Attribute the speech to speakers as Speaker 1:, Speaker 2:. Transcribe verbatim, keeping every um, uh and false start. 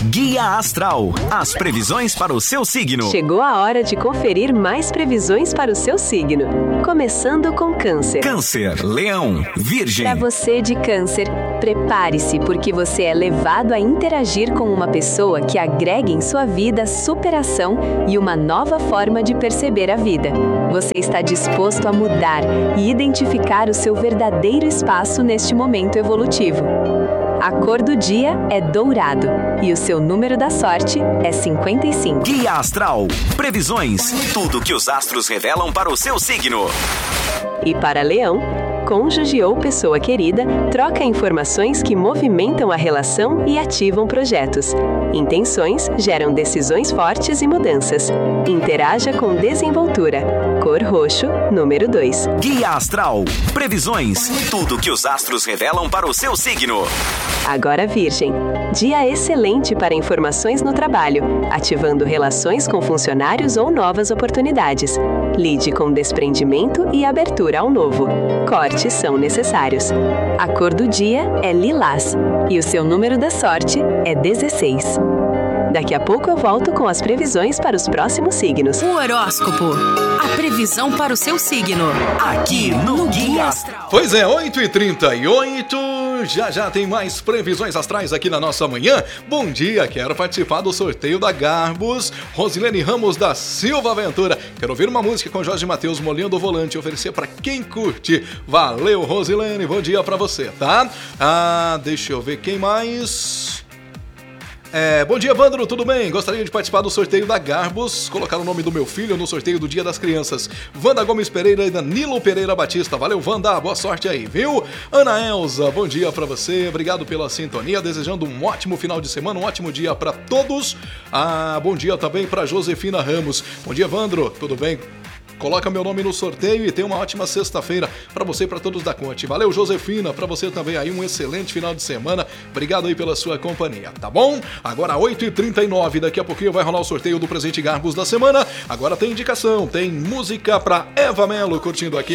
Speaker 1: Guia Astral, as previsões para o seu signo.
Speaker 2: Chegou a hora de conferir mais previsões para o seu signo. Começando com Câncer.
Speaker 1: Câncer, Leão, Virgem.
Speaker 2: Para você de Câncer, prepare-se porque você é levado a interagir com uma pessoa que agrega em sua vida superação e uma nova forma de perceber a vida. Você está disposto a mudar e identificar o seu verdadeiro espaço neste momento evolutivo. A cor do dia é dourado e o seu número da sorte é cinquenta e cinco.
Speaker 1: Guia Astral, previsões, tudo que os astros revelam para o seu signo.
Speaker 2: E para Leão, cônjuge ou pessoa querida troca informações que movimentam a relação e ativam projetos. Intenções geram decisões fortes e mudanças. Interaja com desenvoltura. Cor roxo, número dois.
Speaker 1: Guia Astral, previsões, tudo que os astros revelam para o seu signo.
Speaker 2: Agora Virgem, dia excelente para informações no trabalho, ativando relações com funcionários ou novas oportunidades. Lide com desprendimento e abertura ao novo. Cortes são necessários. A cor do dia é lilás e o seu número da sorte é dezesseis. Daqui a pouco eu volto com as previsões para os próximos signos.
Speaker 3: O horóscopo, a previsão para o seu signo,
Speaker 1: aqui no Guia Astral.
Speaker 4: Pois é, oito e trinta e oito, já já tem mais previsões astrais aqui na nossa manhã. Bom dia, quero participar do sorteio da Garbus, Rosilene Ramos da Silva Ventura. Quero ouvir uma música com Jorge Mateus Molinho do Volante, oferecer para quem curte. Valeu, Rosilene, bom dia para você, tá? Ah, deixa eu ver quem mais... É, bom dia, Vandro, tudo bem? Gostaria de participar do sorteio da Garbus, colocar o nome do meu filho no sorteio do Dia das Crianças. Wanda Gomes Pereira e Danilo Pereira Batista. Valeu, Wanda, boa sorte aí, viu? Ana Elza, bom dia pra você, obrigado pela sintonia, desejando um ótimo final de semana, um ótimo dia pra todos. Ah, bom dia também pra Josefina Ramos. Bom dia, Vandro, tudo bem? Coloca meu nome no sorteio e tem uma ótima sexta-feira para você e para todos da Conte. Valeu, Josefina, para você também aí um excelente final de semana. Obrigado aí pela sua companhia, tá bom? Agora oito e trinta e nove, daqui a pouquinho vai rolar o sorteio do presente Garbus da semana. Agora tem indicação, tem música para Eva Melo curtindo aqui